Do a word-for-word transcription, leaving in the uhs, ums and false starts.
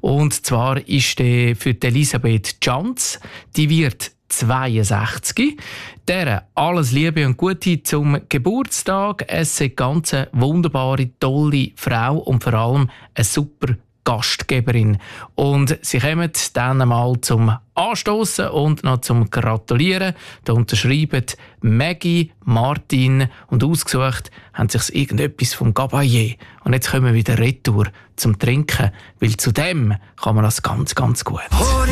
Und zwar ist der für die Elisabeth Janz, die wird zweiundsechzig. Der alles Liebe und Gute zum Geburtstag. Es ist eine ganz wunderbare, tolle Frau und vor allem eine super Gastgeberin. Und sie kommen dann einmal zum Anstoßen und noch zum Gratulieren. Da unterschreiben Maggie, Martin und ausgesucht haben sich irgendetwas vom Gabayé. Und jetzt kommen wir wieder retour zum Trinken, weil zu dem kann man das ganz, ganz gut.